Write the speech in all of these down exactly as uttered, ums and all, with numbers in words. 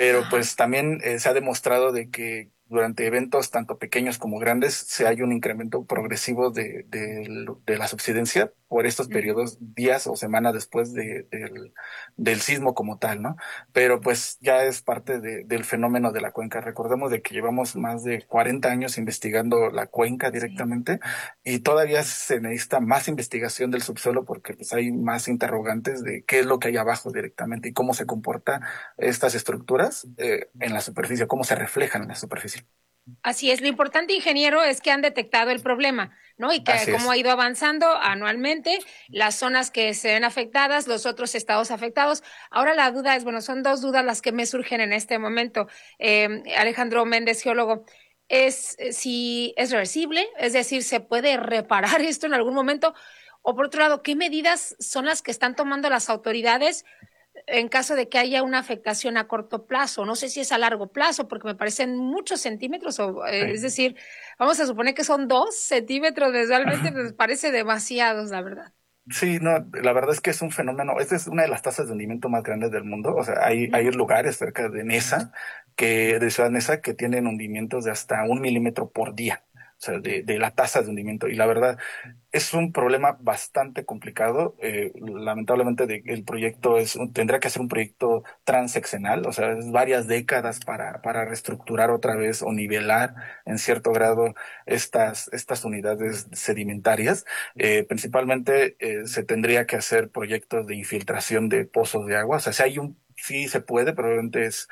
pero Ajá, pues también eh, se ha demostrado de que durante eventos tanto pequeños como grandes se hay un incremento progresivo de, de, de la subsidencia por estos ujú, periodos, días o semanas después de, del, del sismo como tal, ¿no? Pero pues ya es parte de- del fenómeno de la cuenca. Recordemos de que llevamos más de cuarenta años investigando la cuenca sí. directamente y todavía se necesita más investigación del subsuelo porque pues hay más interrogantes de qué es lo que hay abajo directamente y cómo se comporta estas estructuras eh, en la superficie, cómo se reflejan en la superficie. Así es, lo importante, ingeniero, es que han detectado el problema, ¿no? Y que Así cómo es. ha ido avanzando anualmente, las zonas que se ven afectadas, los otros estados afectados. Ahora la duda es, bueno, son dos dudas las que me surgen en este momento. Eh, Alejandro Méndez, geólogo, es eh, si es reversible, es decir, ¿se puede reparar esto en algún momento? O por otro lado, ¿qué medidas son las que están tomando las autoridades en caso de que haya una afectación a corto plazo? No sé si es a largo plazo, porque me parecen muchos centímetros, o, eh, es Sí. decir, vamos a suponer que son dos centímetros visualmente, me parece demasiados, la verdad. Sí, no, la verdad es que es un fenómeno, esta es una de las tasas de hundimiento más grandes del mundo, o sea, hay, hay lugares cerca de Nesa, que, de Ciudad Neza, que tienen hundimientos de hasta un milímetro por día, o sea, de, de la tasa de hundimiento, y la verdad, es un problema bastante complicado. Eh, lamentablemente de- el proyecto es, un- tendrá que ser un proyecto transeccional, o sea, es varias décadas para, para reestructurar otra vez o nivelar en cierto grado estas, estas unidades sedimentarias. Eh, principalmente eh, se tendría que hacer proyectos de infiltración de pozos de agua. O sea, si hay un, sí se puede, pero obviamente es,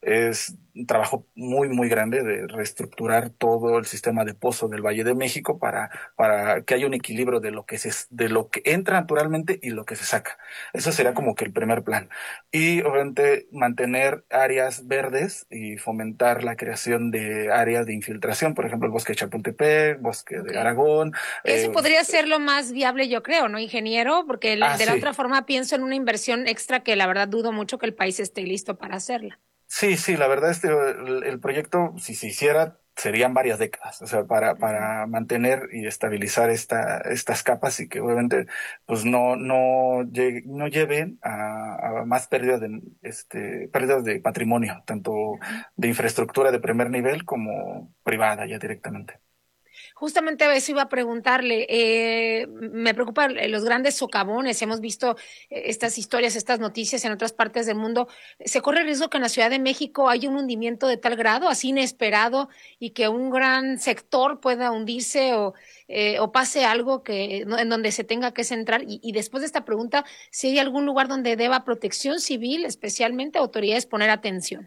es un trabajo muy, muy grande de reestructurar todo el sistema de pozos del Valle de México para para que haya un equilibrio de lo que se, de lo que entra naturalmente y lo que se saca. Eso sería como que el primer plan. Y obviamente mantener áreas verdes y fomentar la creación de áreas de infiltración, por ejemplo, el bosque de Chapultepec, bosque Ok. de Aragón. Que ese eh, podría ser lo más viable, yo creo, ¿no, ingeniero? Porque el- ah, de la sí. otra forma pienso en una inversión extra que la verdad dudo mucho que el país esté listo para hacerla. Sí, sí, la verdad es que el, el proyecto, si se hiciera, serían varias décadas, o sea, para, Ujú. para mantener y estabilizar esta, estas capas y que obviamente pues no, no, llegue- no lleven a, a más pérdidas de, este, pérdidas de patrimonio, tanto Ujú. de infraestructura de primer nivel como privada ya directamente. Justamente eso iba a preguntarle. Eh, me preocupan eh, los grandes socavones. Hemos visto eh, estas historias, estas noticias en otras partes del mundo. ¿Se corre el riesgo que en la Ciudad de México haya un hundimiento de tal grado, así inesperado, y que un gran sector pueda hundirse o, eh, o pase algo que, no, en donde se tenga que centrar? Y, y después de esta pregunta, si hay algún lugar donde deba protección civil, especialmente autoridades, poner atención.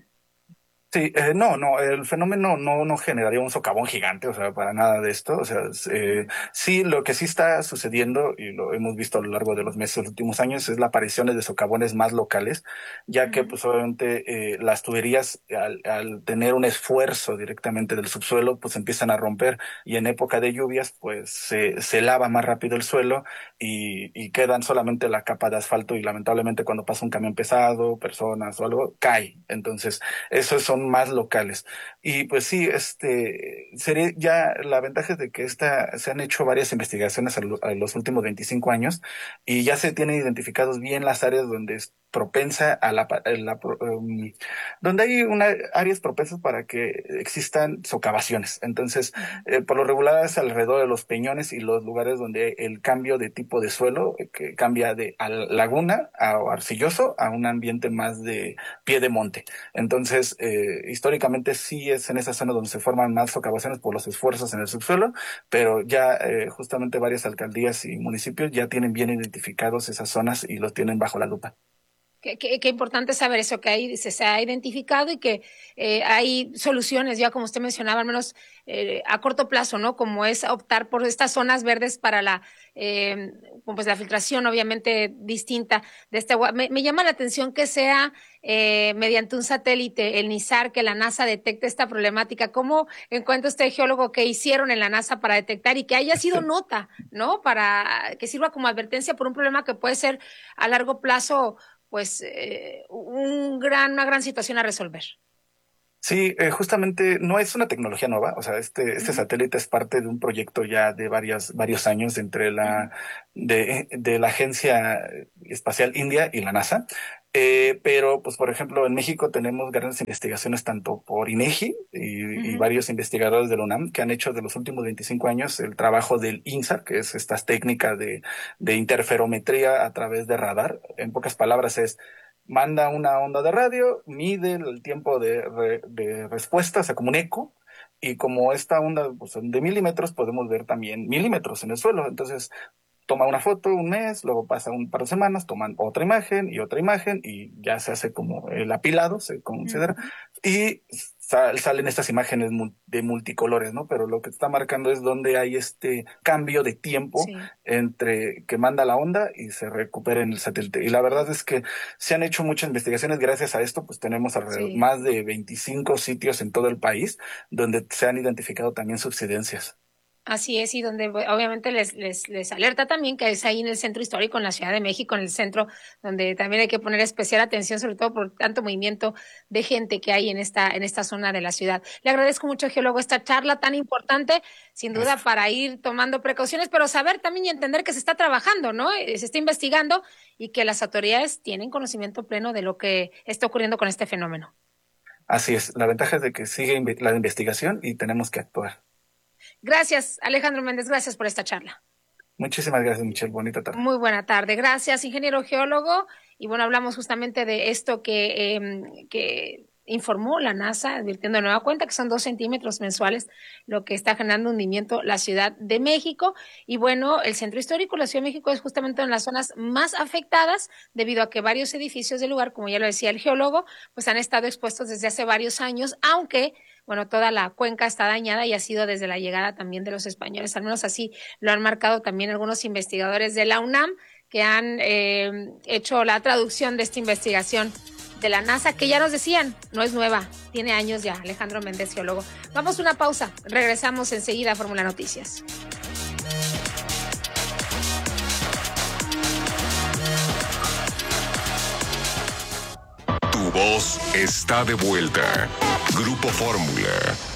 Sí, eh, no, no, el fenómeno no, no generaría un socavón gigante, o sea, para nada de esto. O sea, es, eh, sí, lo que sí está sucediendo, y lo hemos visto a lo largo de los meses, los últimos años, es la aparición de socavones más locales, ya que, Ujú. pues, obviamente, eh, las tuberías, al, al tener un esfuerzo directamente del subsuelo, pues empiezan a romper, y en época de lluvias, pues, se, se lava más rápido el suelo y, y quedan solamente la capa de asfalto, y lamentablemente cuando pasa un camión pesado, personas o algo, cae. Entonces, esos son más locales. Y pues sí, este, sería ya la ventaja es de que esta, se han hecho varias investigaciones a, lo- a los últimos veinticinco años y ya se tienen identificados bien las áreas donde es propensa a la, pa- a la pro- um, donde hay una, áreas propensas para que existan socavaciones. Entonces, Ujú. eh, por lo regular es alrededor de los peñones y los lugares donde el cambio de tipo de suelo, eh, que cambia de a laguna a o arcilloso a un ambiente más de pie de monte. Entonces, eh, históricamente sí es en esa zona donde se forman más socavaciones por los esfuerzos en el subsuelo, pero ya eh, justamente varias alcaldías y municipios ya tienen bien identificados esas zonas y los tienen bajo la lupa. Qué, qué- qué importante saber eso, que ahí se, se ha identificado y que eh, hay soluciones, ya como usted mencionaba, al menos eh, a corto plazo, ¿no? Como es optar por estas zonas verdes para la, eh, pues la filtración, obviamente, distinta de este agua. Me, me llama la atención que sea eh, mediante un satélite, el NISAR, que la NASA detecte esta problemática. ¿Cómo encuentra usted, geólogo, que hicieron en la NASA para detectar y que haya sido nota, ¿no? Para que sirva como advertencia por un problema que puede ser a largo plazo pues eh, un gran, una gran situación a resolver. Sí, eh, justamente no es una tecnología nueva, o sea, este, Uh este -huh, satélite es parte de un proyecto ya de varias, varios años entre uh -huh, la, de, de la Agencia Espacial India y la NASA. Eh, pero, pues, por ejemplo, en México tenemos grandes investigaciones tanto por INEGI y, y Ujú. varios investigadores de la UNAM que han hecho de los últimos veinticinco años el trabajo del INSAR, que es estas técnicas de, de interferometría a través de radar. En pocas palabras es, manda una onda de radio, mide el tiempo de, re- de respuesta, o sea, como un eco, y como esta onda, pues, son de milímetros, podemos ver también milímetros en el suelo. Entonces, toma una foto un mes, luego pasa un par de semanas, toman otra imagen y otra imagen y ya se hace como el apilado, se considera, Ujú. y sal- salen estas imágenes mul- de multicolores, ¿no? Pero lo que está marcando es donde hay este cambio de tiempo Sí, entre que manda la onda y se recupera en el satélite. Y la verdad es que se han hecho muchas investigaciones gracias a esto, pues tenemos alrededor, sí. más de veinticinco sitios en todo el país donde se han identificado también subsidencias. Así es, y donde bu- obviamente les, les, les alerta también que es ahí en el centro histórico, en la Ciudad de México, en el centro, donde también hay que poner especial atención, sobre todo por tanto movimiento de gente que hay en esta, en esta zona de la ciudad. Le agradezco mucho, geólogo, esta charla tan importante, sin duda, Gracias. para ir tomando precauciones, pero saber también y entender que se está trabajando, ¿no? Eh, Se está investigando y que las autoridades tienen conocimiento pleno de lo que está ocurriendo con este fenómeno. Así es, la ventaja es de que sigue inve- la investigación y tenemos que actuar. Gracias, Alejandro Méndez, gracias por esta charla. Muchísimas gracias, Michelle. Bonita tarde. Muy buena tarde. Gracias, ingeniero geólogo. Y bueno, hablamos justamente de esto que, eh, que informó la NASA, advirtiendo de nueva cuenta que son dos centímetros mensuales lo que está generando hundimiento la Ciudad de México. Y bueno, el centro histórico, la Ciudad de México, es justamente una de las zonas más afectadas debido a que varios edificios del lugar, como ya lo decía el geólogo, pues han estado expuestos desde hace varios años, aunque bueno, toda la cuenca está dañada y ha sido desde la llegada también de los españoles, al menos así lo han marcado también algunos investigadores de la UNAM que han eh, hecho la traducción de esta investigación de la NASA, que ya nos decían, no es nueva, tiene años ya, Alejandro Méndez, geólogo. Vamos a una pausa, regresamos enseguida a Fórmula Noticias. Tu voz está de vuelta. Grupo Fórmula.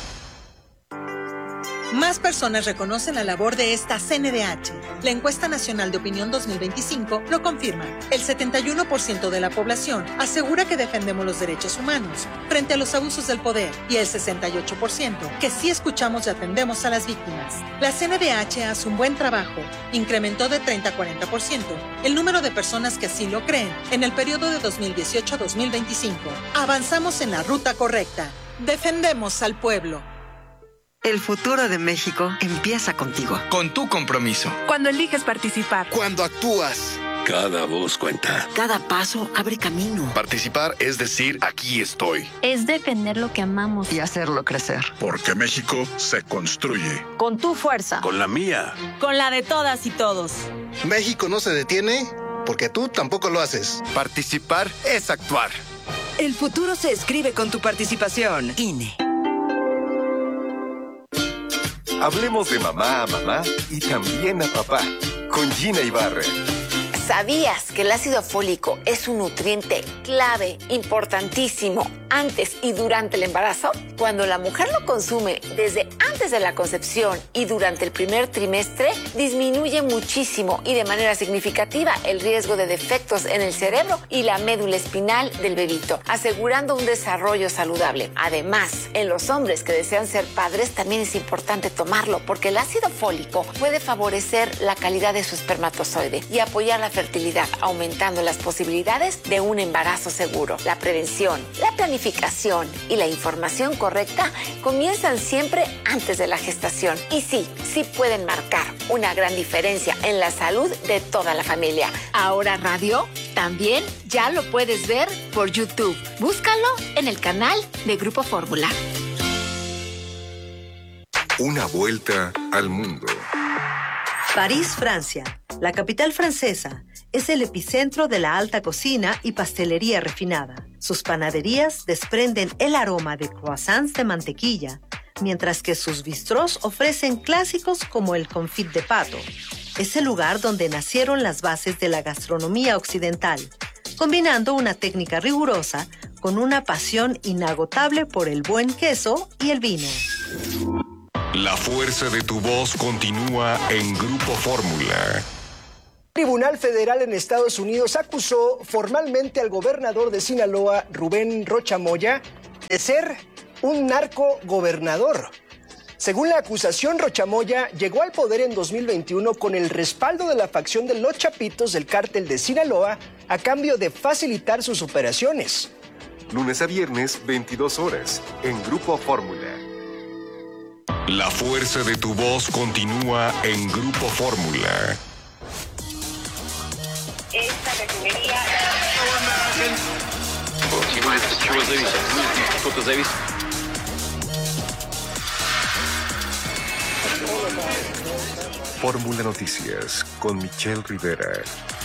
Más personas reconocen la labor de esta C N D H. La Encuesta Nacional de Opinión dos mil veinticinco lo confirma. El setenta y uno por ciento de la población asegura que defendemos los derechos humanos frente a los abusos del poder y el sesenta y ocho por ciento que sí escuchamos y atendemos a las víctimas. La C N D H hace un buen trabajo. Incrementó de treinta a cuarenta por ciento el número de personas que así lo creen en el periodo de dos mil dieciocho a dos mil veinticinco. Avanzamos en la ruta correcta. Defendemos al pueblo. El futuro de México empieza contigo. Con tu compromiso. Cuando eliges participar. Cuando actúas. Cada voz cuenta. Cada paso abre camino. Participar es decir, aquí estoy. Es defender lo que amamos. Y hacerlo crecer. Porque México se construye. Con tu fuerza. Con la mía. Con la de todas y todos. México no se detiene porque tú tampoco lo haces. Participar es actuar. El futuro se escribe con tu participación. I N E. Hablemos de mamá a mamá y también a papá. Con Gina Ibarra. ¿Sabías que el ácido fólico es un nutriente clave, importantísimo, antes y durante el embarazo? Cuando la mujer lo consume desde antes de la concepción y durante el primer trimestre, disminuye muchísimo y de manera significativa el riesgo de defectos en el cerebro y la médula espinal del bebito, asegurando un desarrollo saludable. Además, en los hombres que desean ser padres también es importante tomarlo porque el ácido fólico puede favorecer la calidad de su espermatozoide y apoyar la fertilidad, aumentando las posibilidades de un embarazo seguro. La prevención, la planificación y la información correcta comienzan siempre antes de la gestación. Y sí, sí pueden marcar una gran diferencia en la salud de toda la familia. Ahora Radio también ya lo puedes ver por YouTube. Búscalo en el canal de Grupo Fórmula. Una vuelta al mundo. París, Francia. La capital francesa es el epicentro de la alta cocina y pastelería refinada. Sus panaderías desprenden el aroma de croissants de mantequilla, mientras que sus bistrós ofrecen clásicos como el confit de pato. Es el lugar donde nacieron las bases de la gastronomía occidental, combinando una técnica rigurosa con una pasión inagotable por el buen queso y el vino. La fuerza de tu voz continúa en Grupo Fórmula. Tribunal Federal en Estados Unidos acusó formalmente al gobernador de Sinaloa, Rubén Rocha Moya, de ser un narcogobernador. Según la acusación, Rocha Moya llegó al poder en dos mil veintiuno con el respaldo de la facción de los Chapitos del cártel de Sinaloa a cambio de facilitar sus operaciones. Lunes a viernes, veintidós horas, en Grupo Fórmula. La fuerza de tu voz continúa en Grupo Fórmula. Esta refinería... Fórmula Noticias con Michelle Rivera.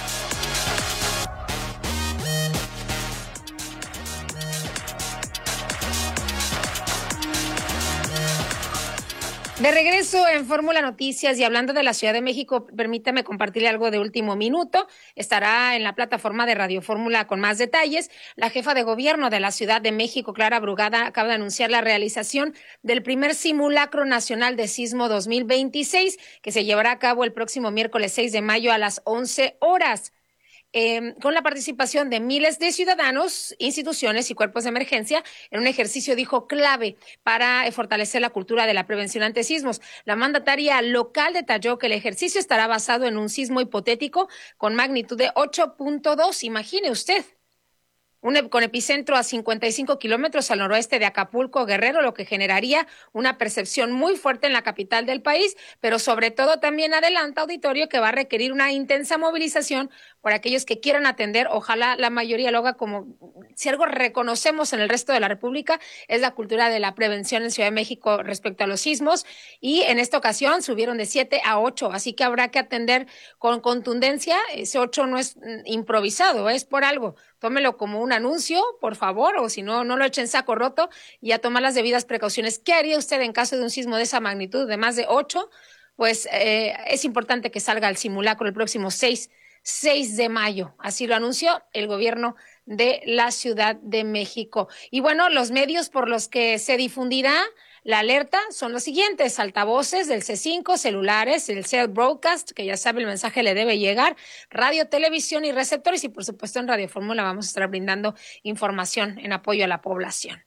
De regreso en Fórmula Noticias y hablando de la Ciudad de México, permítame compartirle algo de último minuto. Estará en la plataforma de Radio Fórmula con más detalles. La jefa de gobierno de la Ciudad de México, Clara Brugada, acaba de anunciar la realización del primer simulacro nacional de sismo dos mil veintiséis, que se llevará a cabo el próximo miércoles seis de mayo a las once horas. Eh, con la participación de miles de ciudadanos, instituciones y cuerpos de emergencia en un ejercicio, dijo, clave para fortalecer la cultura de la prevención ante sismos. La mandataria local detalló que el ejercicio estará basado en un sismo hipotético con magnitud de ocho punto dos. Imagine usted. Un, con epicentro a cincuenta y cinco kilómetros al noroeste de Acapulco, Guerrero, lo que generaría una percepción muy fuerte en la capital del país, pero sobre todo también adelanta, auditorio, que va a requerir una intensa movilización por aquellos que quieran atender. Ojalá la mayoría lo haga. Como si algo reconocemos en el resto de la República es la cultura de la prevención en Ciudad de México respecto a los sismos, y en esta ocasión subieron de siete a ocho, así que habrá que atender con contundencia. Ese ocho no es improvisado, es por algo. Tómelo como un anuncio, por favor, o si no, no lo echen en saco roto, y a tomar las debidas precauciones. ¿Qué haría usted en caso de un sismo de esa magnitud, de más de ocho? Pues eh, es importante que salga el simulacro el próximo seis de mayo. Así lo anunció el gobierno de la Ciudad de México. Y bueno, los medios por los que se difundirá la alerta son los siguientes: altavoces del C cinco, celulares, el Cell Broadcast, que ya sabe el mensaje le debe llegar, radio, televisión y receptores, y por supuesto en Radio Fórmula vamos a estar brindando información en apoyo a la población.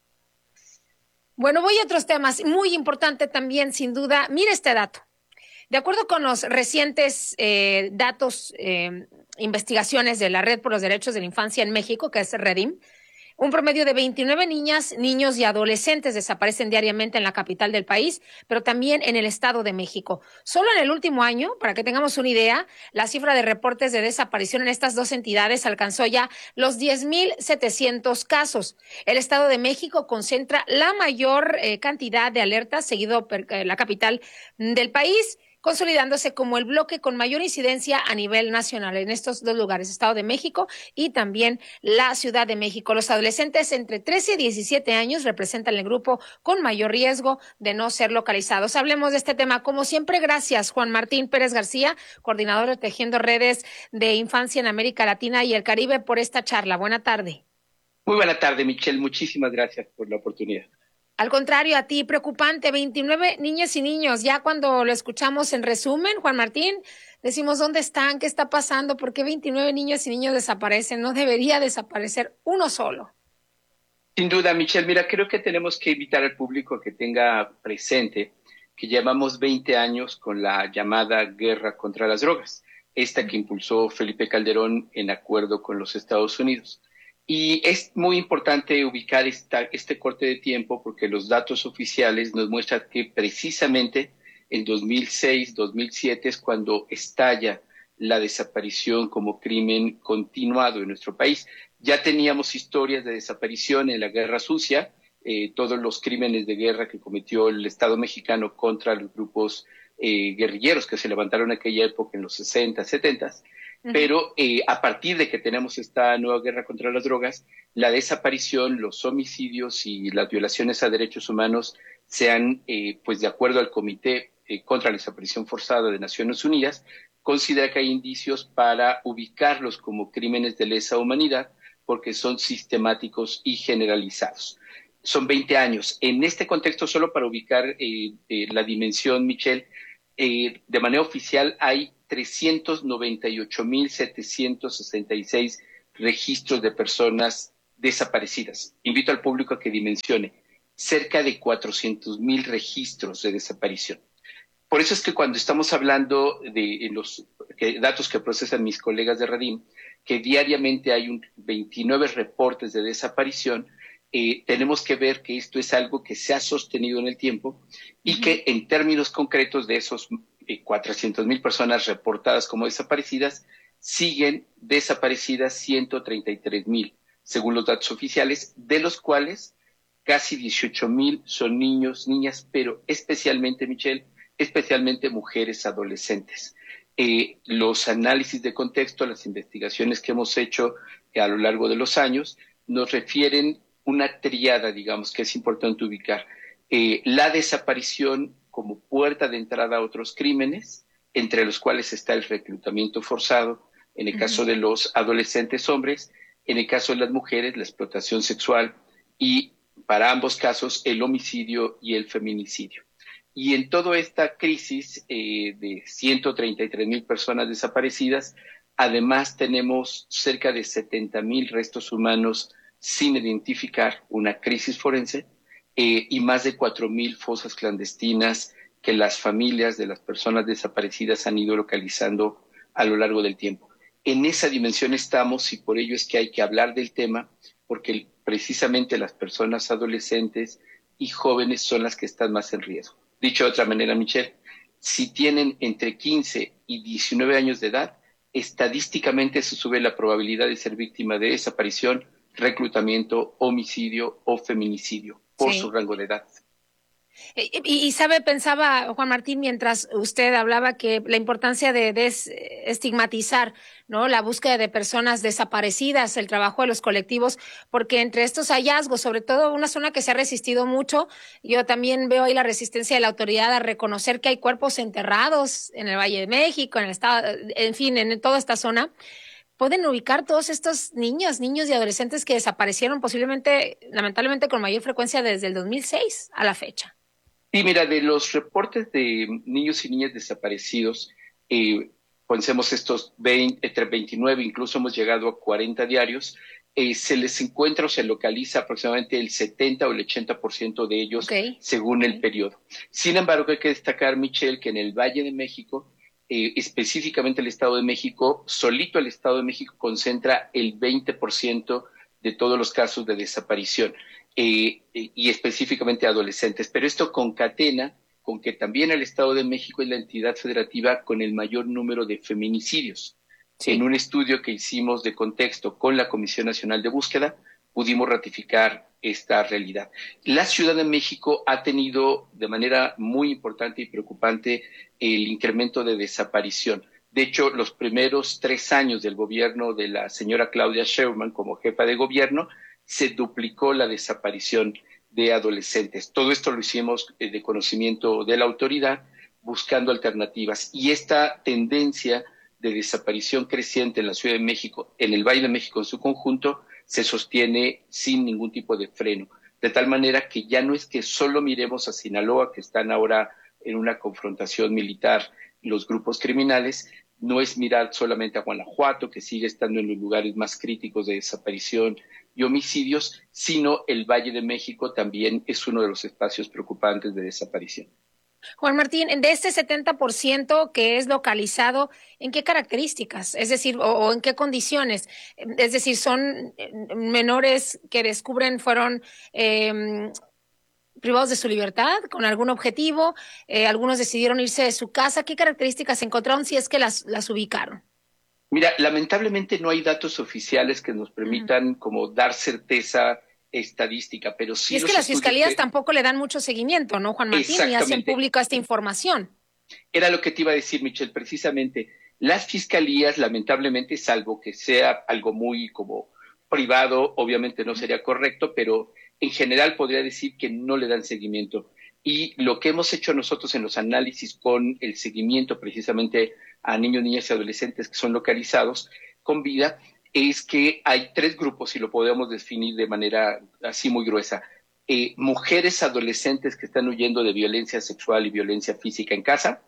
Bueno, voy a otros temas. Muy importante también, sin duda, mire este dato. De acuerdo con los recientes eh, datos, eh, investigaciones de la Red por los Derechos de la Infancia en México, que es REDIM, un promedio de veintinueve niñas, niños y adolescentes desaparecen diariamente en la capital del país, pero también en el Estado de México. Solo en el último año, para que tengamos una idea, la cifra de reportes de desaparición en estas dos entidades alcanzó ya los diez mil setecientos casos. El Estado de México concentra la mayor eh, cantidad de alertas, seguido por eh, la capital del país, consolidándose como el bloque con mayor incidencia a nivel nacional en estos dos lugares, Estado de México y también la Ciudad de México. Los adolescentes entre trece y diecisiete años representan el grupo con mayor riesgo de no ser localizados. Hablemos de este tema. Como siempre, gracias, Juan Martín Pérez García, coordinador de Tejiendo Redes de Infancia en América Latina y el Caribe, por esta charla. Buena tarde. Muy buena tarde, Michelle. Muchísimas gracias por la oportunidad. Al contrario, a ti, preocupante, veintinueve niñas y niños. Ya cuando lo escuchamos en resumen, Juan Martín, decimos, ¿dónde están? ¿Qué está pasando? ¿Por qué veintinueve niños y niños desaparecen? No debería desaparecer uno solo. Sin duda, Michelle. Mira, creo que tenemos que invitar al público a que tenga presente que llevamos veinte años con la llamada guerra contra las drogas, esta que impulsó Felipe Calderón en acuerdo con los Estados Unidos. Y es muy importante ubicar esta, este corte de tiempo porque los datos oficiales nos muestran que precisamente en dos mil seis, dos mil siete es cuando estalla la desaparición como crimen continuado en nuestro país. Ya teníamos historias de desaparición en la Guerra Sucia, eh, todos los crímenes de guerra que cometió el Estado mexicano contra los grupos eh, guerrilleros que se levantaron en aquella época en los sesenta, setenta. Pero eh, a partir de que tenemos esta nueva guerra contra las drogas, la desaparición, los homicidios y las violaciones a derechos humanos se han, eh, pues de acuerdo al Comité eh, contra la Desaparición Forzada de Naciones Unidas, considera que hay indicios para ubicarlos como crímenes de lesa humanidad porque son sistemáticos y generalizados. Son veinte años. En este contexto, solo para ubicar eh, eh, la dimensión, Michelle, eh, de manera oficial hay trescientos noventa y ocho mil setecientos sesenta y seis registros de personas desaparecidas. Invito al público a que dimensione cerca de cuatrocientos mil registros de desaparición. Por eso es que cuando estamos hablando de los que, datos que procesan mis colegas de Radim, que diariamente hay un veintinueve reportes de desaparición, eh, tenemos que ver que esto es algo que se ha sostenido en el tiempo y uh-huh. que en términos concretos de esos eh, cuatrocientas mil personas reportadas como desaparecidas, siguen desaparecidas ciento treinta y tres mil, según los datos oficiales, de los cuales casi dieciocho mil son niños, niñas, pero especialmente, Michelle, especialmente mujeres adolescentes. Eh, los análisis de contexto, las investigaciones que hemos hecho eh, a lo largo de los años, nos refieren una triada, digamos, que es importante ubicar. Eh, la desaparición como puerta de entrada a otros crímenes, entre los cuales está el reclutamiento forzado, en el caso de los adolescentes hombres, en el caso de las mujeres, la explotación sexual y, para ambos casos, el homicidio y el feminicidio. Y en toda esta crisis eh, de ciento treinta y tres mil personas desaparecidas, además tenemos cerca de setenta mil restos humanos sin identificar, una crisis forense, eh, y más de cuatro mil fosas clandestinas que las familias de las personas desaparecidas han ido localizando a lo largo del tiempo. En esa dimensión estamos y por ello es que hay que hablar del tema, porque precisamente las personas adolescentes y jóvenes son las que están más en riesgo. Dicho de otra manera, Michelle, si tienen entre quince y diecinueve años de edad, estadísticamente se sube la probabilidad de ser víctima de desaparición, reclutamiento, homicidio o feminicidio por sí. su rango de edad. Y, y sabe, pensaba Juan Martín, mientras usted hablaba, que la importancia de desestigmatizar, ¿no?, la búsqueda de personas desaparecidas, el trabajo de los colectivos, porque entre estos hallazgos, sobre todo una zona que se ha resistido mucho, yo también veo ahí la resistencia de la autoridad a reconocer que hay cuerpos enterrados en el Valle de México, en el estado, en fin, en toda esta zona. Pueden ubicar todos estos niños, niños y adolescentes que desaparecieron posiblemente, lamentablemente, con mayor frecuencia desde el dos mil seis a la fecha. Sí, mira, de los reportes de niños y niñas desaparecidos, eh, pensemos estos veinte, entre veintinueve, incluso hemos llegado a cuarenta diarios, eh, se les encuentra o se localiza aproximadamente el setenta o el ochenta por ciento de ellos, okay. según el periodo. Sin embargo, hay que destacar, Michelle, que en el Valle de México, eh, específicamente el Estado de México, solito el Estado de México concentra el veinte por ciento de todos los casos de desaparición. Eh, y específicamente adolescentes, pero esto concatena con que también el Estado de México es la entidad federativa con el mayor número de feminicidios. Sí. En un estudio que hicimos de contexto con la Comisión Nacional de Búsqueda, pudimos ratificar esta realidad. La Ciudad de México ha tenido de manera muy importante y preocupante el incremento de desaparición. De hecho, los primeros tres años del gobierno de la señora Claudia Sheinbaum como jefa de gobierno, se duplicó la desaparición de adolescentes. Todo esto lo hicimos de conocimiento de la autoridad, buscando alternativas. Y esta tendencia de desaparición creciente en la Ciudad de México, en el Valle de México en su conjunto, se sostiene sin ningún tipo de freno. De tal manera que ya no es que solo miremos a Sinaloa, que están ahora en una confrontación militar los grupos criminales, no es mirar solamente a Guanajuato, que sigue estando en los lugares más críticos de desaparición y homicidios, sino el Valle de México también es uno de los espacios preocupantes de desaparición. Juan Martín, de este setenta por ciento que es localizado, ¿en qué características? Es decir, o, o en qué condiciones. Es decir, ¿son menores que descubren fueron eh, privados de su libertad con algún objetivo? Eh, algunos decidieron irse de su casa. ¿Qué características encontraron si es que las, las ubicaron? Mira, lamentablemente no hay datos oficiales que nos permitan uh-huh. como dar certeza estadística, pero sí. Y es que las fiscalías que... tampoco le dan mucho seguimiento, ¿no, Juan Martín? Ni hacen pública esta información. Era lo que te iba a decir, Michelle, precisamente. Las fiscalías, lamentablemente, salvo que sea algo muy como privado, obviamente no sería correcto, pero en general podría decir que no le dan seguimiento. Y lo que hemos hecho nosotros en los análisis con el seguimiento precisamente a niños, niñas y adolescentes que son localizados con vida, es que hay tres grupos, y lo podemos definir de manera así muy gruesa. Eh, mujeres adolescentes que están huyendo de violencia sexual y violencia física en casa,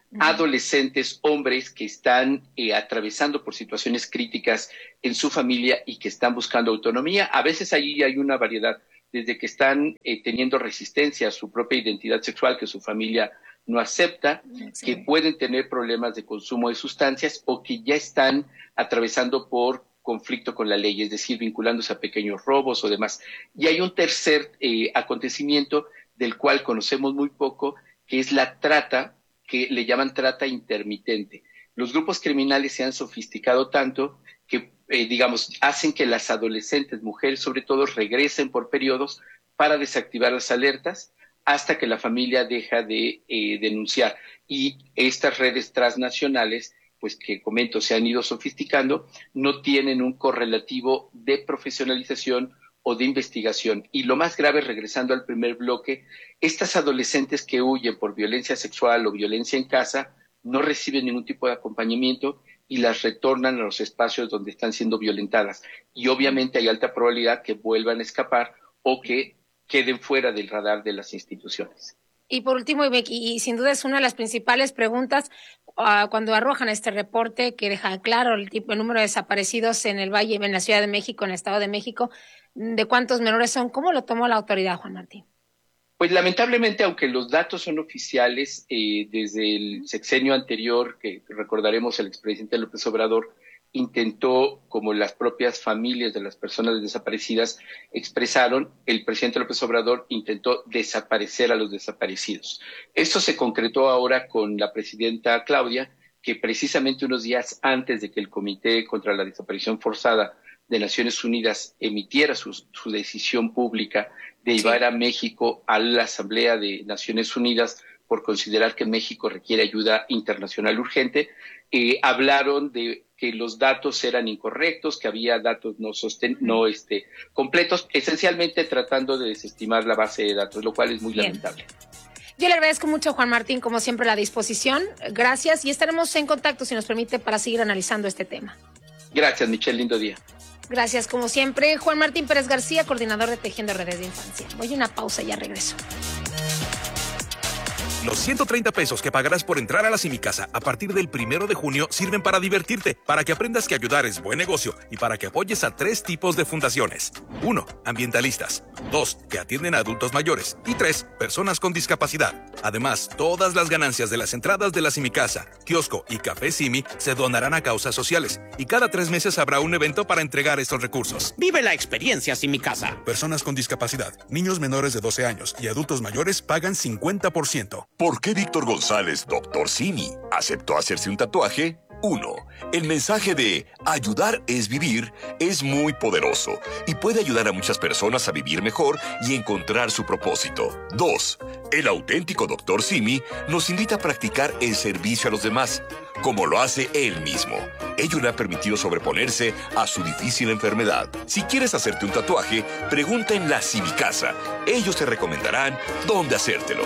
adolescentes, hombres que están eh, atravesando por situaciones críticas en su familia y que están buscando autonomía. A veces ahí hay una variedad, desde que están eh, teniendo resistencia a su propia identidad sexual que su familia no acepta, sí. que pueden tener problemas de consumo de sustancias o que ya están atravesando por conflicto con la ley, es decir, vinculándose a pequeños robos o demás. Y hay un tercer eh, acontecimiento del cual conocemos muy poco, que es la trata, que le llaman trata intermitente. Los grupos criminales se han sofisticado tanto que, eh, digamos, hacen que las adolescentes, mujeres sobre todo, regresen por periodos para desactivar las alertas hasta que la familia deja de eh, denunciar. Y estas redes transnacionales, pues que comento, se han ido sofisticando, no tienen un correlativo de profesionalización o de investigación. Y lo más grave, regresando al primer bloque, estas adolescentes que huyen por violencia sexual o violencia en casa no reciben ningún tipo de acompañamiento y las retornan a los espacios donde están siendo violentadas. Y obviamente hay alta probabilidad que vuelvan a escapar o que queden fuera del radar de las instituciones. Y por último, y, y sin duda es una de las principales preguntas uh, cuando arrojan este reporte que deja claro el tipo, el número de desaparecidos en el Valle, en la Ciudad de México, en el Estado de México, de cuántos menores son. ¿Cómo lo tomó la autoridad, Juan Martín? Pues lamentablemente, aunque los datos son oficiales, eh, desde el sexenio anterior, que recordaremos el expresidente López Obrador intentó, como las propias familias de las personas desaparecidas expresaron, el presidente López Obrador intentó desaparecer a los desaparecidos. Esto se concretó ahora con la presidenta Claudia, que precisamente unos días antes de que el Comité contra la Desaparición Forzada de Naciones Unidas emitiera su, su decisión pública de llevar sí. a México a la Asamblea de Naciones Unidas por considerar que México requiere ayuda internacional urgente, eh, hablaron de que los datos eran incorrectos, que había datos no, sosten no este, completos, esencialmente tratando de desestimar la base de datos, lo cual es muy Bien. lamentable. Yo le agradezco mucho a Juan Martín, como siempre, la disposición. Gracias y estaremos en contacto, si nos permite, para seguir analizando este tema. Gracias, Michelle. Lindo día. Gracias, como siempre. Juan Martín Pérez García, coordinador de Tejiendo Redes de Infancia. Voy a una pausa y ya regreso. Los ciento treinta pesos que pagarás por entrar a la Simicasa a partir del primero de junio sirven para divertirte, para que aprendas que ayudar es buen negocio y para que apoyes a tres tipos de fundaciones. Uno, ambientalistas. Dos, que atienden a adultos mayores. Y tres, personas con discapacidad. Además, todas las ganancias de las entradas de la Simicasa, kiosco y café Simi se donarán a causas sociales. Y cada tres meses habrá un evento para entregar estos recursos. Vive la experiencia Simicasa. Personas con discapacidad, niños menores de doce años y adultos mayores pagan cincuenta por ciento. ¿Por qué Víctor González, doctor Simi, aceptó hacerse un tatuaje? uno. El mensaje de ayudar es vivir es muy poderoso y puede ayudar a muchas personas a vivir mejor y encontrar su propósito. dos. El auténtico doctor Simi nos invita a practicar el servicio a los demás, como lo hace él mismo. Ello le ha permitido sobreponerse a su difícil enfermedad. Si quieres hacerte un tatuaje, pregunta en la Simicasa. Ellos te recomendarán dónde hacértelo.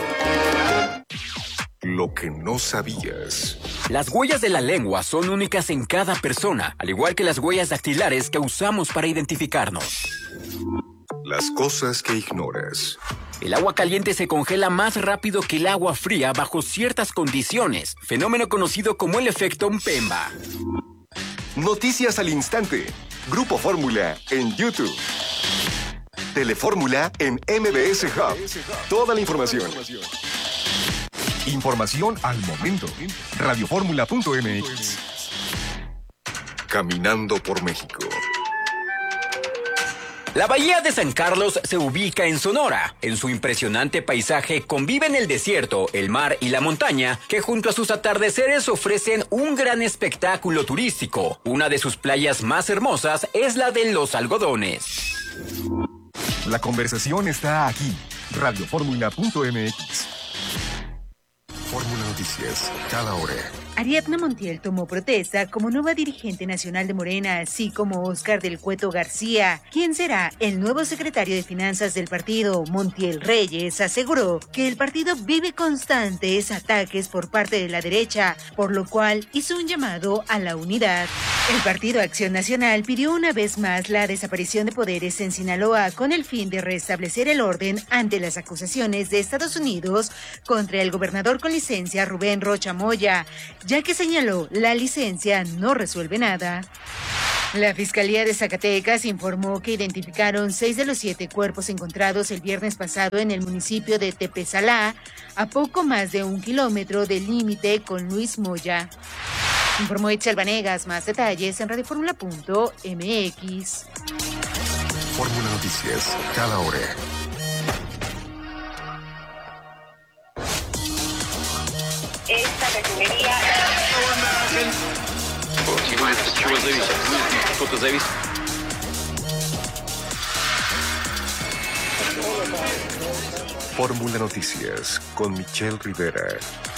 Lo que no sabías. Las huellas de la lengua son únicas en cada persona, al igual que las huellas dactilares que usamos para identificarnos. Las cosas que ignoras. El agua caliente se congela más rápido que el agua fría bajo ciertas condiciones, fenómeno conocido como el efecto Mpemba. Noticias al instante. Grupo Fórmula en YouTube. Telefórmula en M B S Hub. Toda la información. Información al momento. radioformula punto m x. Caminando por México. La bahía de San Carlos se ubica en Sonora. En su impresionante paisaje conviven el desierto, el mar y la montaña, que junto a sus atardeceres ofrecen un gran espectáculo turístico. Una de sus playas más hermosas es la de Los Algodones. La conversación está aquí. radioformula punto m x. Fórmula Noticias, cada hora. Ariadna Montiel tomó protesta como nueva dirigente nacional de Morena, así como Óscar del Cueto García, quien será el nuevo secretario de Finanzas del partido. Montiel Reyes aseguró que el partido vive constantes ataques por parte de la derecha, por lo cual hizo un llamado a la unidad. El Partido Acción Nacional pidió una vez más la desaparición de poderes en Sinaloa con el fin de restablecer el orden ante las acusaciones de Estados Unidos contra el gobernador con licencia Rubén Rocha Moya, ya que señaló la licencia no resuelve nada. La Fiscalía de Zacatecas informó que identificaron seis de los siete cuerpos encontrados el viernes pasado en el municipio de Tepesalá, a poco más de un kilómetro del límite con Luis Moya. Informó Itzel Vanegas. Más detalles en radioformula punto m x. Fórmula Noticias, cada hora. Esta refinería... Fórmula Noticias con Michelle Rivera.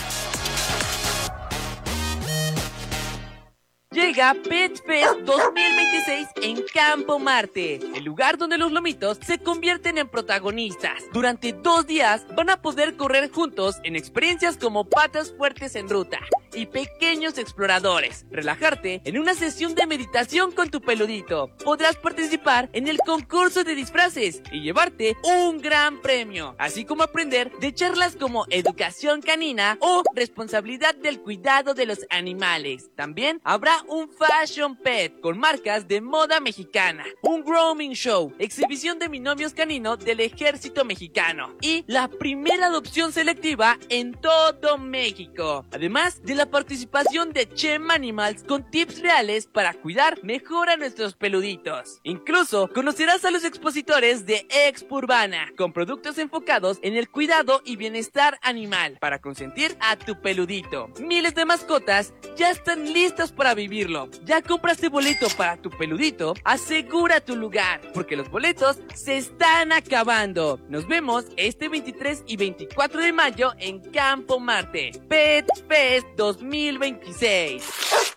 Llega Pet Fest dos mil veintiséis en Campo Marte, el lugar donde los lomitos se convierten en protagonistas. Durante dos días van a poder correr juntos en experiencias como patas fuertes en ruta y pequeños exploradores, relajarte en una sesión de meditación con tu peludito. Podrás participar en el concurso de disfraces y llevarte un gran premio, así como aprender de charlas como educación canina o responsabilidad del cuidado de los animales. También habrá un Fashion Pet con marcas de moda mexicana, un grooming show, exhibición de binomios caninos del ejército mexicano y la primera adopción selectiva en todo México. Además de la participación de Chem Animals con tips reales para cuidar mejor a nuestros peluditos. Incluso conocerás a los expositores de Expo Urbana con productos enfocados en el cuidado y bienestar animal para consentir a tu peludito. Miles de mascotas ya están listas para vivir. Ya compraste boleto para tu peludito, asegura tu lugar, porque los boletos se están acabando. Nos vemos este veintitrés y veinticuatro de mayo en Campo Marte. Pet Fest dos mil veintiséis.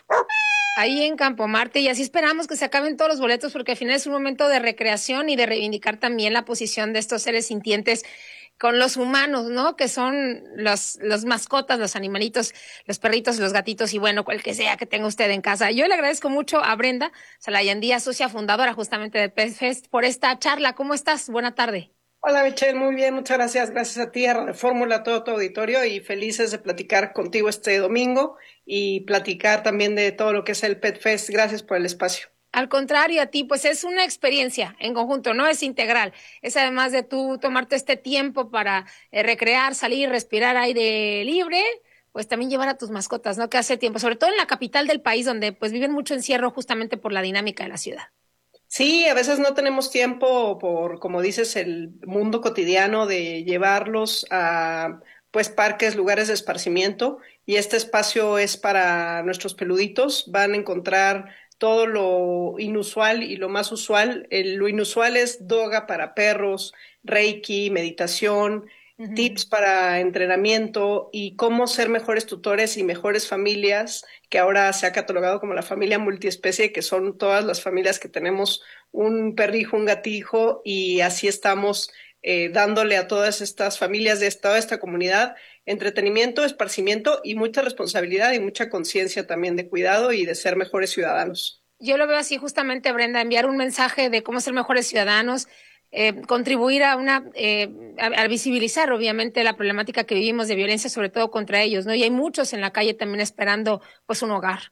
Ahí en Campo Marte, y así esperamos que se acaben todos los boletos, porque al final es un momento de recreación y de reivindicar también la posición de estos seres sintientes con los humanos, ¿no? Que son los, los mascotas, los animalitos, los perritos, los gatitos y bueno, cual que sea que tenga usted en casa. Yo le agradezco mucho a Brenda Salayan Díaz, socia fundadora justamente de Pet Fest, por esta charla. ¿Cómo estás? Buena tarde. Hola Michelle, muy bien, muchas gracias. Gracias a ti, a Radio Fórmula, a todo tu auditorio y felices de platicar contigo este domingo y platicar también de todo lo que es el Pet Fest. Gracias por el espacio. Al contrario, a ti, pues es una experiencia en conjunto, no es integral. Es además de tú tomarte este tiempo para eh, recrear, salir, respirar aire libre, pues también llevar a tus mascotas, ¿no? Que hace tiempo, sobre todo en la capital del país, donde pues viven mucho encierro justamente por la dinámica de la ciudad. Sí, a veces no tenemos tiempo por, como dices, el mundo cotidiano de llevarlos a pues parques, lugares de esparcimiento, y este espacio es para nuestros peluditos. Van a encontrar todo lo inusual y lo más usual. El, lo inusual es yoga para perros, reiki, meditación, uh-huh. tips para entrenamiento y cómo ser mejores tutores y mejores familias, que ahora se ha catalogado como la familia multiespecie, que son todas las familias que tenemos un perrijo, un gatijo, y así estamos eh, dándole a todas estas familias de toda esta comunidad entretenimiento, esparcimiento y mucha responsabilidad y mucha conciencia también de cuidado y de ser mejores ciudadanos. Yo lo veo así justamente, Brenda, enviar un mensaje de cómo ser mejores ciudadanos, eh, contribuir a una, eh, a, a visibilizar obviamente la problemática que vivimos de violencia, sobre todo contra ellos, ¿no? Y hay muchos en la calle también esperando pues un hogar.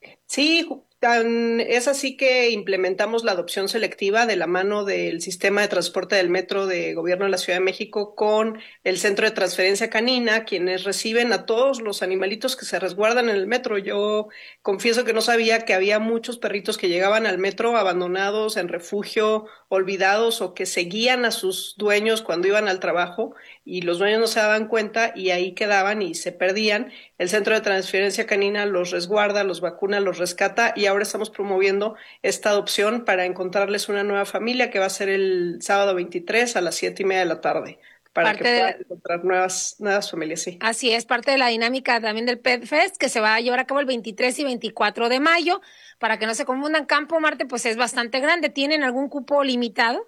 Sí, tan, es así que implementamos la adopción selectiva de la mano del sistema de transporte del metro de Gobierno de la Ciudad de México con el Centro de Transferencia Canina, quienes reciben a todos los animalitos que se resguardan en el metro. Yo confieso que no sabía que había muchos perritos que llegaban al metro abandonados, en refugio, olvidados o que seguían a sus dueños cuando iban al trabajo y los dueños no se daban cuenta y ahí quedaban y se perdían. El Centro de Transferencia Canina los resguarda, los vacuna, los rescata y ahora estamos promoviendo esta adopción para encontrarles una nueva familia que va a ser el sábado veintitrés a las siete y media de la tarde. para parte que puedan de... encontrar nuevas, nuevas familias, sí. Así es, parte de la dinámica también del Pet Fest, que se va a llevar a cabo el veintitrés y veinticuatro de mayo, para que no se confundan. Campo Marte pues es bastante grande. ¿Tienen algún cupo limitado?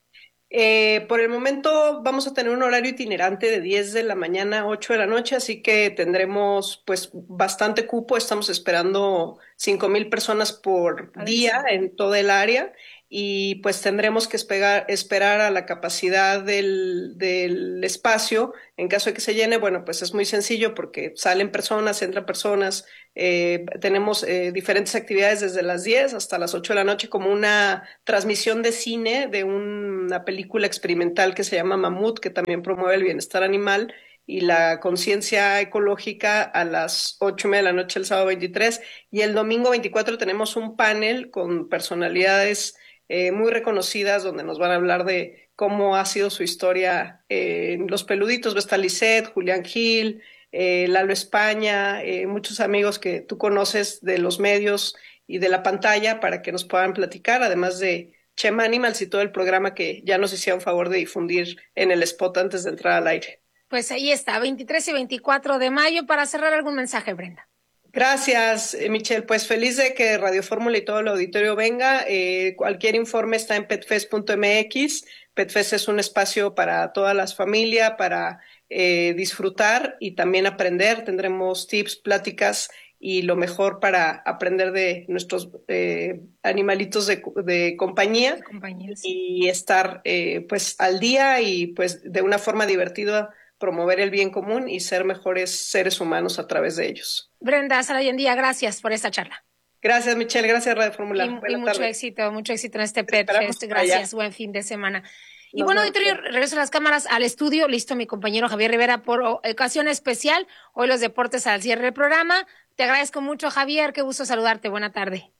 Eh, por el momento vamos a tener un horario itinerante de diez de la mañana a ocho de la noche, así que tendremos pues bastante cupo. Estamos esperando cinco mil personas por día en toda el área y pues tendremos que esperar, esperar a la capacidad del, del espacio. En caso de que se llene, bueno, pues es muy sencillo porque salen personas, entran personas. Eh, tenemos eh, diferentes actividades desde las diez hasta las ocho de la noche, como una transmisión de cine de un, una película experimental que se llama Mamut, que también promueve el bienestar animal y la conciencia ecológica, a las ocho y media de la noche el sábado veintitrés. Y el domingo veinticuatro tenemos un panel con personalidades eh, muy reconocidas, donde nos van a hablar de cómo ha sido su historia eh, en Los Peluditos. Va a estar Lisette, Julián Gil, eh, Lalo España, eh, muchos amigos que tú conoces de los medios y de la pantalla, para que nos puedan platicar, además de Chema Animals y todo el programa que ya nos hicieron favor de difundir en el spot antes de entrar al aire. Pues ahí está, veintitrés y veinticuatro de mayo. Para cerrar, ¿algún mensaje, Brenda? Gracias, Michelle. Pues feliz de que Radio Fórmula y todo el auditorio venga. Eh, cualquier informe está en petfest punto m x. Petfest es un espacio para todas las familias, para eh, disfrutar y también aprender. Tendremos tips, pláticas y lo mejor para aprender de nuestros eh, animalitos de, de compañía, de compañía sí. Y estar eh, pues al día y pues de una forma divertida promover el bien común y ser mejores seres humanos a través de ellos. Brenda Salayendía, gracias por esta charla. Gracias, Michelle. Gracias, Radio Fórmula. Y, y mucho tarde. éxito, mucho éxito en este Pet Fest. Gracias, buen fin de semana. Y Nos bueno, auditorio, regreso a las cámaras, al estudio. Listo, mi compañero Javier Rivera, por ocasión especial. Hoy los deportes al cierre del programa. Te agradezco mucho, Javier. Qué gusto saludarte. Buena tarde.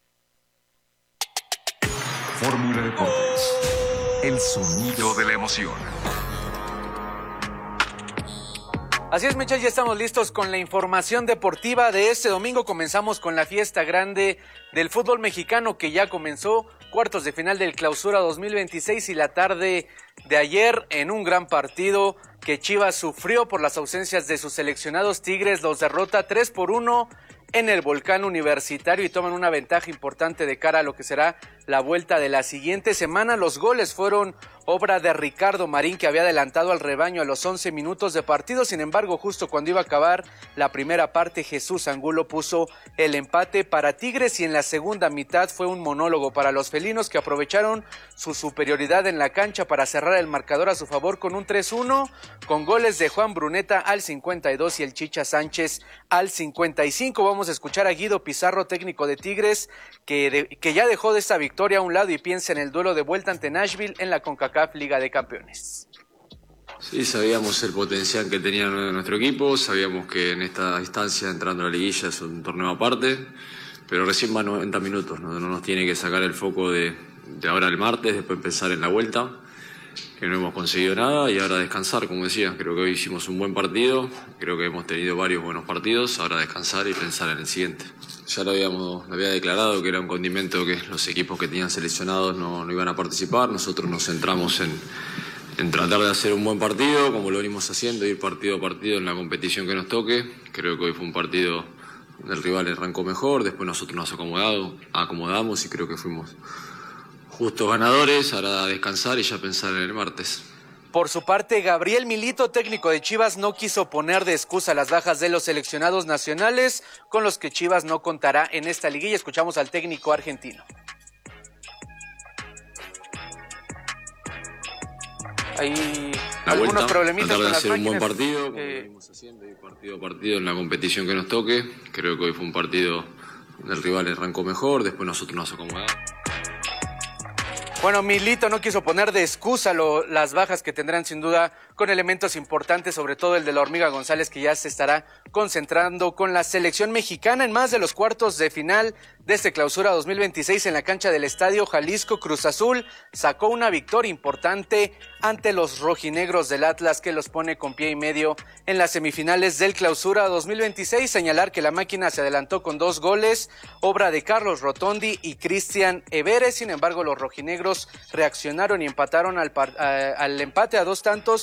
Fórmula Deportes. El sonido de la emoción. Así es, Michelle, ya estamos listos con la información deportiva de este domingo. Comenzamos con la fiesta grande del fútbol mexicano, que ya comenzó, cuartos de final del Clausura dos mil veintiséis, y la tarde de ayer en un gran partido que Chivas sufrió por las ausencias de sus seleccionados. Tigres los derrota tres por uno en el Volcán Universitario y toman una ventaja importante de cara a lo que será la vuelta de la siguiente semana. Los goles fueron obra de Ricardo Marín, que había adelantado al rebaño a los once minutos de partido. Sin embargo, justo cuando iba a acabar la primera parte, Jesús Angulo puso el empate para Tigres, y en la segunda mitad fue un monólogo para los felinos, que aprovecharon su superioridad en la cancha para cerrar el marcador a su favor con un tres uno, con goles de Juan Bruneta al cincuenta y dos y el Chicha Sánchez al cincuenta y cinco. Vamos a escuchar a Guido Pizarro, técnico de Tigres, que, de, que ya dejó de esta victoria a un lado y piensa en el duelo de vuelta ante Nashville en la CONCACAF Liga de Campeones. Sí, sabíamos el potencial que tenía nuestro equipo, sabíamos que en esta instancia, entrando a la liguilla, es un torneo aparte, pero recién van noventa minutos, no, no nos tiene que sacar el foco de, de ahora el martes, después pensar en la vuelta, que no hemos conseguido nada, y ahora descansar, como decía. Creo que hoy hicimos un buen partido, creo que hemos tenido varios buenos partidos, ahora descansar y pensar en el siguiente. Ya lo habíamos lo había declarado que era un condimento que los equipos que tenían seleccionados no, no iban a participar. Nosotros nos centramos en, en tratar de hacer un buen partido, como lo venimos haciendo, ir partido a partido en la competición que nos toque. Creo que hoy fue un partido donde el rival arrancó mejor, después nosotros nos acomodado, acomodamos y creo que fuimos justos ganadores. Ahora a descansar y ya pensar en el martes. Por su parte, Gabriel Milito, técnico de Chivas, no quiso poner de excusa las bajas de los seleccionados nacionales, con los que Chivas no contará en esta liguilla. Escuchamos al técnico argentino. Hay la algunos vuelta, problemitas tratar de con las hacer máquinas. un buen partido, como eh... lo venimos haciendo, ir partido a partido en la competición que nos toque. Creo que hoy fue un partido donde el rival arrancó mejor, después nosotros nos acomodamos. Bueno, Milito no quiso poner de excusa lo, las bajas que tendrán sin duda con elementos importantes, sobre todo el de la Hormiga González, que ya se estará concentrando con la selección mexicana en más de los cuartos de final de este Clausura dos mil veintiséis. En la cancha del Estadio Jalisco, Cruz Azul sacó una victoria importante ante los rojinegros del Atlas, que los pone con pie y medio en las semifinales del Clausura dos mil veintiséis. Señalar que la máquina se adelantó con dos goles, obra de Carlos Rotondi y Cristian Everes. Sin embargo, los rojinegros reaccionaron y empataron al, par, a, al empate a dos tantos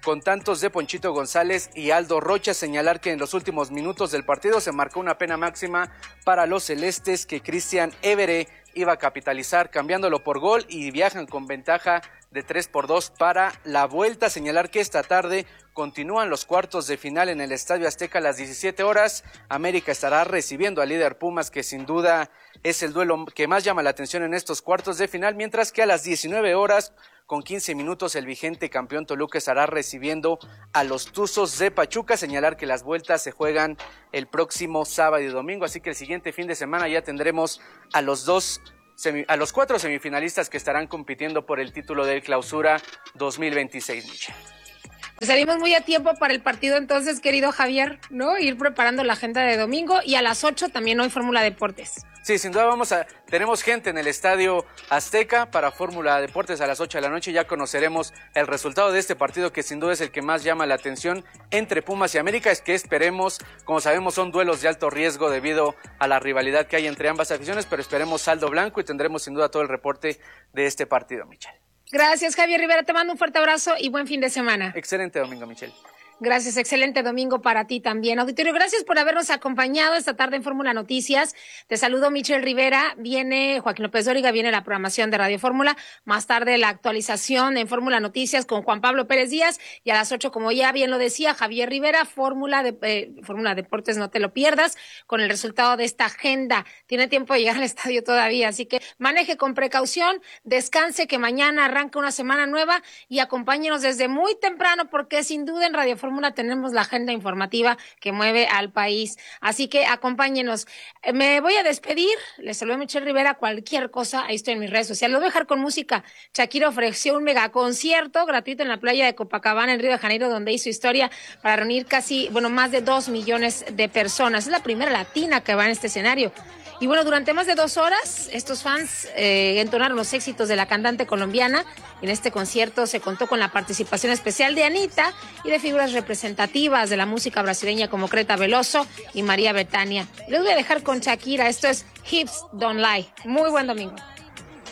con tantos de Ponchito González y Aldo Rocha. Señalar que en los últimos minutos del partido se marcó una pena máxima para los celestes que Cristian Évere iba a capitalizar cambiándolo por gol y viajan con ventaja de tres por dos para la vuelta. Señalar que esta tarde continúan los cuartos de final en el Estadio Azteca a las diecisiete horas. América estará recibiendo al líder Pumas, que sin duda es el duelo que más llama la atención en estos cuartos de final, mientras que a las diecinueve horas con quince minutos el vigente campeón Toluca estará recibiendo a los Tuzos de Pachuca. Señalar que las vueltas se juegan el próximo sábado y domingo, así que el siguiente fin de semana ya tendremos a los dos Semi, a los cuatro semifinalistas que estarán compitiendo por el título del Clausura dos mil veintiséis, Michelle. Pues salimos muy a tiempo para el partido entonces, querido Javier, ¿no? Ir preparando la agenda de domingo y a las ocho también hoy Fórmula Deportes. Sí, sin duda vamos a, tenemos gente en el Estadio Azteca para Fórmula Deportes a las ocho de la noche. Ya conoceremos el resultado de este partido que sin duda es el que más llama la atención entre Pumas y América. Es que esperemos, como sabemos son duelos de alto riesgo debido a la rivalidad que hay entre ambas aficiones, pero esperemos saldo blanco y tendremos sin duda todo el reporte de este partido, Michelle. Gracias, Javier Rivera, te mando un fuerte abrazo y buen fin de semana. Excelente domingo, Michelle. Gracias, excelente domingo para ti también. Auditorio, gracias por habernos acompañado esta tarde en Fórmula Noticias. Te saludo, Michelle Rivera. Viene Joaquín López Dóriga, viene la programación de Radio Fórmula. Más tarde la actualización en Fórmula Noticias con Juan Pablo Pérez Díaz. Y a las ocho, como ya bien lo decía Javier Rivera, Fórmula de, eh, Fórmula Deportes, no te lo pierdas, con el resultado de esta agenda. Tiene tiempo de llegar al estadio todavía, así que maneje con precaución, descanse, que mañana arranca una semana nueva y acompáñenos desde muy temprano, porque sin duda en Radio Fórmula tenemos la agenda informativa que mueve al país. Así que acompáñenos. Me voy a despedir. Les saludo a Michelle Rivera. Cualquier cosa, ahí estoy en mis redes sociales. Lo voy a dejar con música. Shakira ofreció un megaconcierto gratuito en la playa de Copacabana, en Río de Janeiro, donde hizo historia para reunir casi, bueno, más de dos millones de personas. Es la primera latina que va en este escenario. Y bueno, durante más de dos horas, estos fans eh, entonaron los éxitos de la cantante colombiana. En este concierto se contó con la participación especial de Anita y de figuras representativas de la música brasileña como Creta Veloso y María Bethania. Les voy a dejar con Shakira. Esto es Hips Don't Lie. Muy buen domingo.